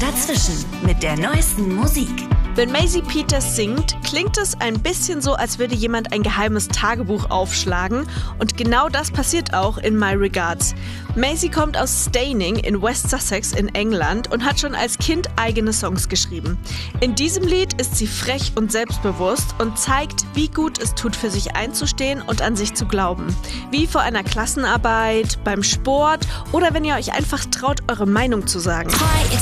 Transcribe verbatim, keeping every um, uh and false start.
dazwischen mit der neuesten Musik. Wenn Maisie Peters singt, klingt es ein bisschen so, als würde jemand ein geheimes Tagebuch aufschlagen. Und genau das passiert auch in My Regards. Maisie kommt aus Steyning in West Sussex in England und hat schon als Kind eigene Songs geschrieben. In diesem Lied ist sie frech und selbstbewusst und zeigt, wie gut es tut, für sich einzustehen und an sich zu glauben. Wie vor einer Klassenarbeit, beim Sport oder wenn ihr euch einfach traut, eure Meinung zu sagen.